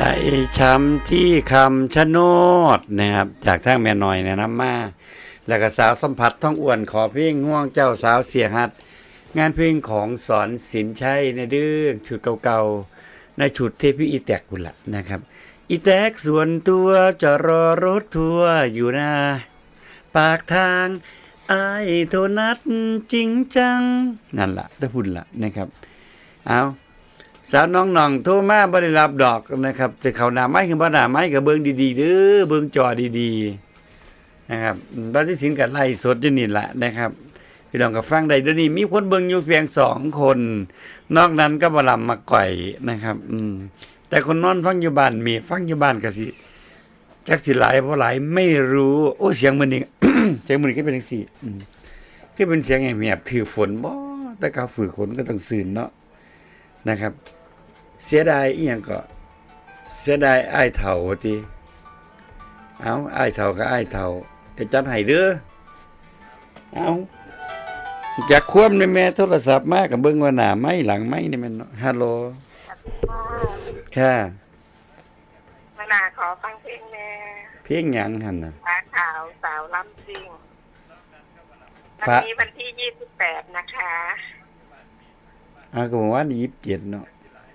ช้ำที่คำชะโนดนะครับจากทางแม่น้อยเนี่ยนำมาแล้วก็สาวสัมผัสท่องอ้วนขอเพลงง่วงเจ้าสาวเสียหัดงานเพลงของสอนสินชัยในเรื่องชุดเก่าๆในชุดเทพีอีแตกกุละนะครับอีแตกส่วนตัวจะรอรถทัวร์อยู่นะปากทางอ้ายโทนัดจริงจังนั่นล่ะได้พุ่นล่ะนะครับเอาสาวน้องหน่องโทรมาบ่ได้รับดอกนะครับจะเข้าหน้าไม้คือบ่หน้าไม้ก็เบิ่งดีๆเด้อเบิ่งจอดีๆนะครับบัดนี้สินก็ไล่สดอยู่นี่ล่ะนะครับพี่น้องก็ฟังได้เดี๋ยวนี้มีคนเบิ่งอยู่เพียง2คนนอกนั้นก็บ่ลำมาก่อยนะครับแต่คนนอนฟังอยู่บ้านมีฟังอยู่บ้านก็สิจักสิหลายบ่หลายไม่รู้โอ้เสียงมันนี่ เสียงมันนี่ก็เป็นจังซี่คือเป็นเสียงแหบๆถือฝนบ่แต่กาฝือฝนก็ต้องซื่นเนาะนะครับเสียดายอีหยังก็เสียดายอ้ายเฒ่าว่าติเอาอ้ายเฒ่าก็อ้ายเฒ่าจะจัดให้เด้อเอาอยากควมในแม่โทรศัพท์มาก็เบิ่งว่าหน้าไม้หลังไม้นี่แม่นเนาะฮัลโหลค่ะมานาขอฟังเพลงแม่เพลงหยังหั่นน่ะฟ้าขาวสาวล้ำซิ่งวันนี้วันที่28นะคะก็บอกว่า27เนาะ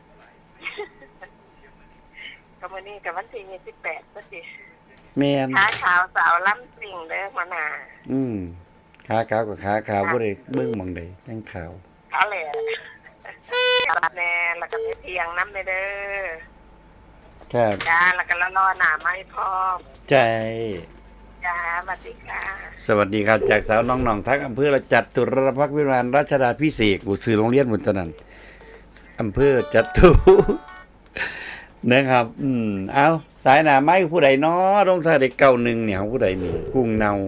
ก็มื้อนี้ก็วันที่28ก็สิแม่นฟ้าขาวสาวล้ำซิ่งเด้อมานาขาขาวกับขาขาวบ่ได้เบิ่งหม่องใดจังขาวเอาแหละแน่แล้วก็ไปเที่ยงน้ำเด้อครับจ้าแล้วก็รอหน้าไม้พร้อมใจจ้าสวัสดีค่ะสวัสดีครับจากสาวน้องหนองทักอำเภอละจัตุรพักษ์วิมานรัชดาภิเษกชื่อโรงเรียนมุ่นตะนั้นอำเภอจตุนะครับเอาสายหน้าไม้ผู้ใดน้อลงท้ายได้91เนี่ยผู้ใดนี่กุ้งเนา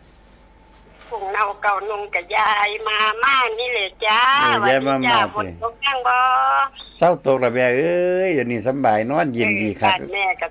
เก่านุ่งกับยายมาม่านี่แหละจ้าวันนี้จ้าฝนตกยังบ่เศร้าตกแล้วแม่เอ้ยเดี๋ยวนี้สบายนอนเย็นดีครับแม่ก็